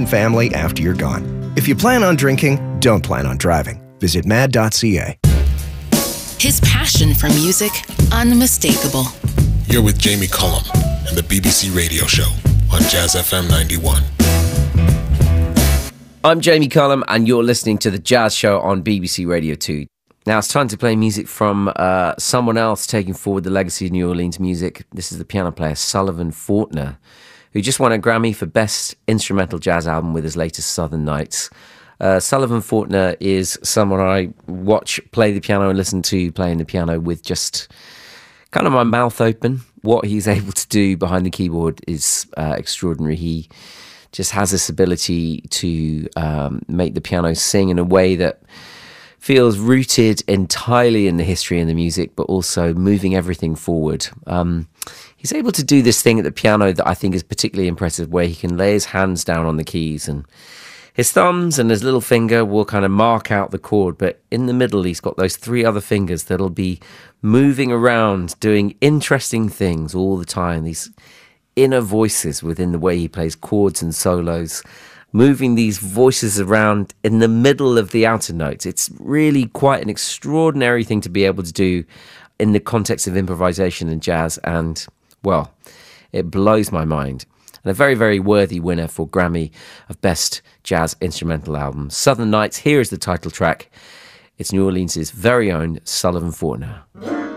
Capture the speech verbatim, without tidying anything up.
and family after you're gone. If you plan on drinking, don't plan on driving. Visit mad dot c a. His passion for music, unmistakable. You're with Jamie Cullum and the B B C Radio Show on Jazz F M ninety-one. I'm Jamie Cullum and you're listening to The Jazz Show on B B C Radio two. Now it's time to play music from uh, someone else taking forward the legacy of New Orleans music. This is the piano player Sullivan Fortner, who just won a Grammy for Best Instrumental Jazz Album with his latest Southern Nights. Uh, Sullivan Fortner is someone I watch play the piano and listen to playing the piano with just kind of my mouth open. What he's able to do behind the keyboard is uh, extraordinary. He just has this ability to um, make the piano sing in a way that feels rooted entirely in the history and the music, but also moving everything forward. Um, he's able to do this thing at the piano that I think is particularly impressive, where he can lay his hands down on the keys and his thumbs and his little finger will kind of mark out the chord, but in the middle he's got those three other fingers that'll be moving around, doing interesting things all the time. These inner voices within the way he plays chords and solos, moving these voices around in the middle of the outer notes. It's really quite an extraordinary thing to be able to do in the context of improvisation and jazz, and, well, it blows my mind. And a very, very worthy winner for Grammy of Best Jazz Instrumental Album. Southern Nights, here is the title track. It's New Orleans' very own Sullivan Fortner.